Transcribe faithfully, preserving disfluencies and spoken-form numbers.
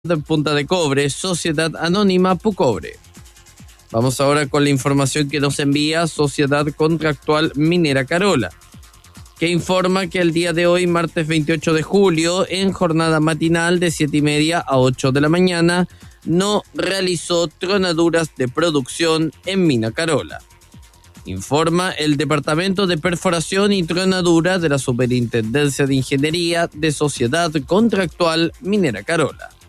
de Punta de Cobre, Sociedad Anónima Pucobre. Vamos ahora con la información que nos envía Sociedad Contractual Minera Carola, que informa que el día de hoy, martes veintiocho de julio, en jornada matinal de siete y media a ocho de la mañana, no realizó tronaduras de producción en Mina Carola. Informa el Departamento de Perforación y Tronadura de la Superintendencia de Ingeniería de Sociedad Contractual Minera Carola.